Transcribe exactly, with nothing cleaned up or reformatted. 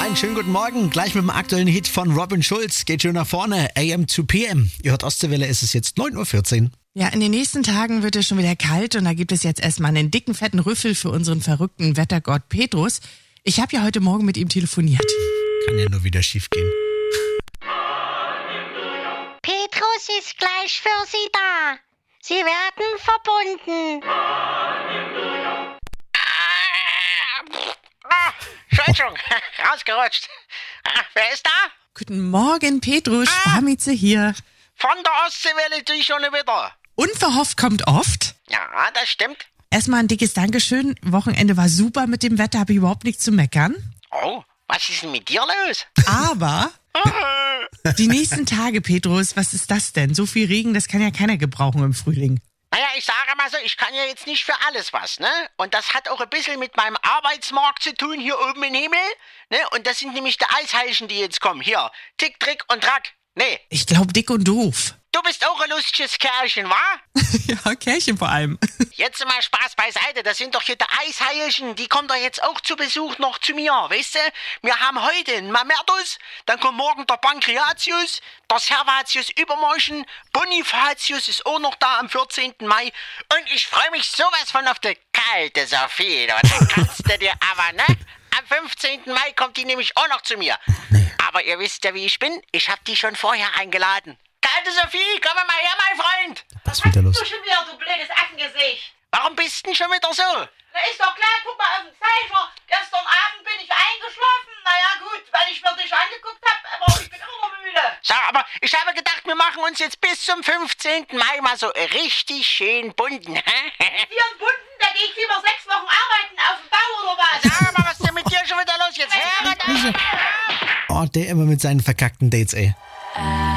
Einen schönen guten Morgen. Gleich mit dem aktuellen Hit von Robin Schulz. Geht schön nach vorne. A M to P M. Ihr hört Ostseewelle, es ist jetzt neun Uhr vierzehn. Ja, in den nächsten Tagen wird es schon wieder kalt und da gibt es jetzt erstmal einen dicken, fetten Rüffel für unseren verrückten Wettergott Petrus. Ich habe ja heute Morgen mit ihm telefoniert. Kann ja nur wieder schief gehen. Petrus ist gleich für Sie da. Sie werden verbunden. Ah, Entschuldigung, rausgerutscht. Ah, wer ist da? Guten Morgen, Petrus, ah. Sparmieze hier. Von der Ostseewelle die schon wieder. Unverhofft kommt oft. Ja, das stimmt. Erstmal ein dickes Dankeschön. Wochenende war super mit dem Wetter, habe ich überhaupt nichts zu meckern. Oh, was ist denn mit dir los? Aber die nächsten Tage, Petrus, was ist das denn? So viel Regen, das kann ja keiner gebrauchen im Frühling. Naja, ich sage mal so, ich kann ja jetzt nicht für alles was, ne? Und das hat auch ein bisschen mit meinem Arbeitsmarkt zu tun, hier oben im Himmel, ne? Und das sind nämlich die Eisheilchen, die jetzt kommen. Hier, Tick, Trick und Track. Nee. Ich glaube, dick und doof. Du bist auch ein lustiges Kerlchen, wa? Ja, Kerlchen vor allem. Jetzt mal Spaß beiseite, das sind doch hier die Eisheilchen, die kommen doch jetzt auch zu Besuch noch zu mir, weißt du? Wir haben heute einen Mamertus, dann kommt morgen der Pankreatius, der Servatius übermorgen, Bonifatius ist auch noch da am vierzehnten Mai und ich freue mich sowas von auf die kalte Sophie, da kannst du dir aber, ne? Am fünfzehnten Mai kommt die nämlich auch noch zu mir. Nee. Aber ihr wisst ja, wie ich bin, ich hab die schon vorher eingeladen. Kalte Sophie, komm mal her, mein Freund. Was ist wieder los? Du schon wieder, du blödes Affengesicht. Warum bist du denn schon wieder so? Na ist doch klar, guck mal auf den Zeiger. Gestern Abend bin ich eingeschlafen. Naja gut, weil ich mir dich angeguckt hab, aber ich bin immer noch müde. Sag, aber ich habe gedacht, wir machen uns jetzt bis zum fünfzehnten Mai mal so richtig schön bunten. Hier in Bunden, da gehe ich lieber sechs Wochen arbeiten auf dem Bau oder was. Sag mal, was ist denn mit dir schon wieder los? Jetzt her! Oh, der immer mit seinen verkackten Dates, ey.